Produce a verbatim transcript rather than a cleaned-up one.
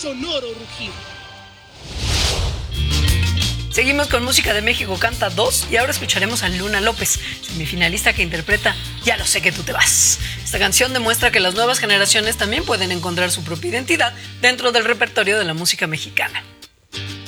sonoro rugir. Seguimos con música de México Canta dos y ahora escucharemos a Luna López, semifinalista que interpreta Ya lo sé que tú te vas. Esta canción demuestra que las nuevas generaciones también pueden encontrar su propia identidad dentro del repertorio de la música mexicana.